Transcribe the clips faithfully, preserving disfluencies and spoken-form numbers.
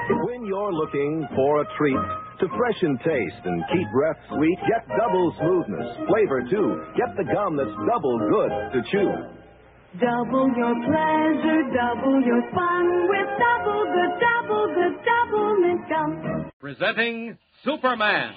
When you're looking for a treat to freshen taste and keep breath sweet, get double smoothness, flavor too. Get the gum that's double good to chew. Double your pleasure, double your fun with double good, double good, double mint gum. Presenting Superman.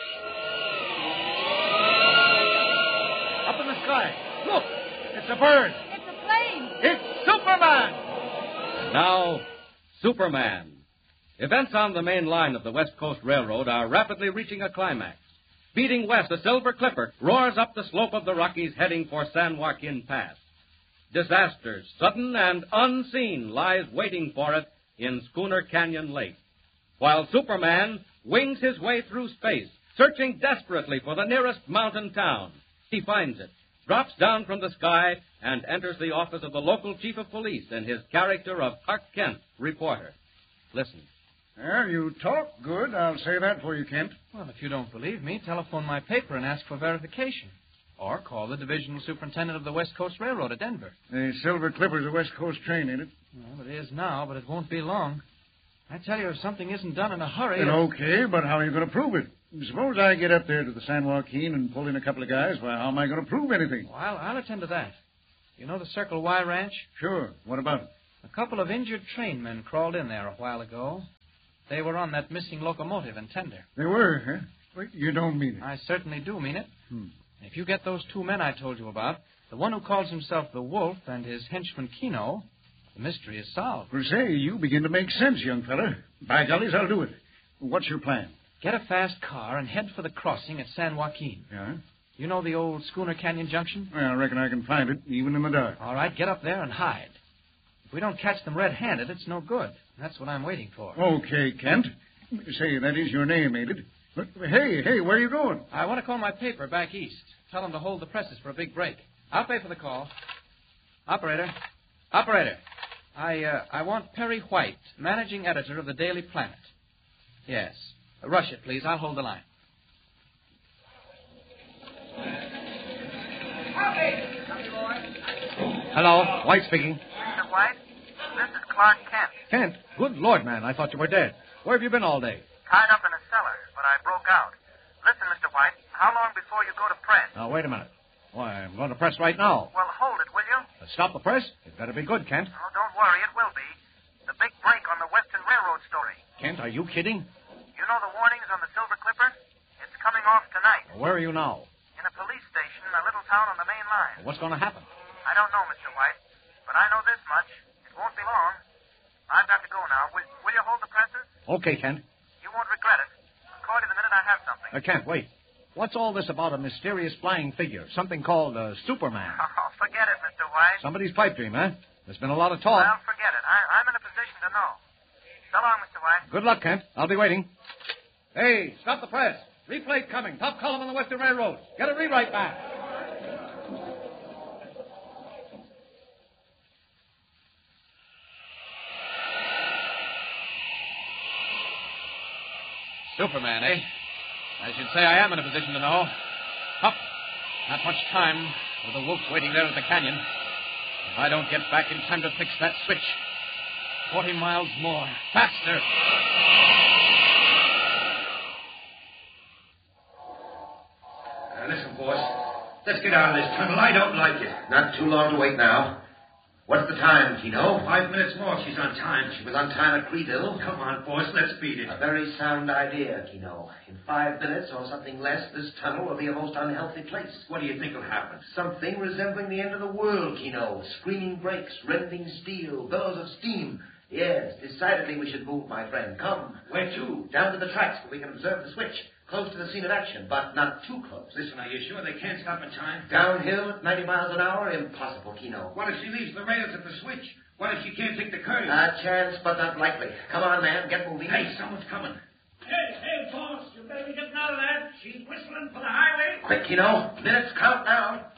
Up in the sky. Look, it's a bird. It's a plane. It's Superman. Now, Superman. Events on the main line of the West Coast Railroad are rapidly reaching a climax. Speeding west, a silver clipper roars up the slope of the Rockies heading for San Joaquin Pass. Disaster, sudden and unseen, lies waiting for it in Schooner Canyon Lake, while Superman wings his way through space, searching desperately for the nearest mountain town. He finds it, drops down from the sky, and enters the office of the local chief of police in his character of Clark Kent, reporter. Listen. Well, you talk good. I'll say that for you, Kent. Well, if you don't believe me, telephone my paper and ask for verification. Or call the divisional superintendent of the West Coast Railroad at Denver. The Silver Clipper's a West Coast train, ain't it? Well, it is now, but it won't be long. I tell you, if something isn't done in a hurry... Then okay, but how are you going to prove it? Suppose I get up there to the San Joaquin and pull in a couple of guys. Why, how am I going to prove anything? Well, I'll, I'll attend to that. You know the Circle Y Ranch? Sure. What about it? A couple of injured trainmen crawled in there a while ago. They were on that missing locomotive and tender. They were, huh? Wait, you don't mean it. I certainly do mean it. Hmm. If you get those two men I told you about, the one who calls himself the Wolf and his henchman Keno, the mystery is solved. Well, say, you begin to make sense, young fella. By gollies, I'll do it. What's your plan? Get a fast car and head for the crossing at San Joaquin. Yeah? You know the old Schooner Canyon Junction? Well, I reckon I can find it, even in the dark. All right, get up there and hide. If we don't catch them red-handed, it's no good. That's what I'm waiting for. Okay, Kent. Say, that is your name, ain't it? But, hey, hey, where are you going? I want to call my paper back east. Tell them to hold the presses for a big break. I'll pay for the call. Operator. Operator. I, uh, I want Perry White, managing editor of the Daily Planet. Yes. Rush it, please. I'll hold the line. Hello, White speaking. Mister White, this is Clark Kent. Kent? Good Lord, man, I thought you were dead. Where have you been all day? Tied up in a cellar, but I broke out. Listen, Mister White, how long before you go to press? Now, wait a minute. Why, I'm going to press right now. Well, hold it, will you? Uh, stop the press? It better be good, Kent. Oh, don't worry, it will be. The big break on the Western Railroad story. Kent, are you kidding? You know the warnings on the Silver Clipper? It's coming off tonight. Well, where are you now? In a police station in a little town on the main line. Well, what's going to happen? I don't know, Mister White, but I know this much. It won't be long. I've got to go now. Will, will you hold the presses? Okay, Kent. You won't regret it. I'll call you the minute I have something. Uh, Kent, wait. What's all this about a mysterious flying figure? Something called uh, Superman. Oh, forget it, Mister White. Somebody's pipe dream, huh? There's been a lot of talk. Well, forget it. I, I'm in a position to know. So long, Mister White. Good luck, Kent. I'll be waiting. Hey, stop the press. Replay coming. Top column on the Western Railroad. Get a rewrite back. Superman, eh? I should say I am in a position to know. Up. Not much time with the Wolf waiting there at the canyon. If I don't get back in time to fix that switch, forty miles more. Faster. Now, listen, boss. Let's get out of this tunnel. I don't like it. Not too long to wait now. What's the time, Keno? Five minutes more. She's on time. She was on time at Creedville. Come on, boss. Let's beat it. A very sound idea, Keno. In five minutes or something less, this tunnel will be a most unhealthy place. What do you think will happen? Something resembling the end of the world, Keno. Screaming brakes, rending steel, billows of steam. Yes, decidedly we should move, my friend. Come. Where to? Down to the tracks where we can observe the switch. Close to the scene of action, but not too close. Listen, are you sure they can't stop in time? Downhill at ninety miles an hour? Impossible, Keno. What if she leaves the rails at the switch? What if she can't take the curtain? A chance, but not likely. Come on, man. Get moving. Hey, someone's coming. Hey, hey, boss. You better be getting out of that. She's whistling for the highway. Quick, Keno. Minutes count now.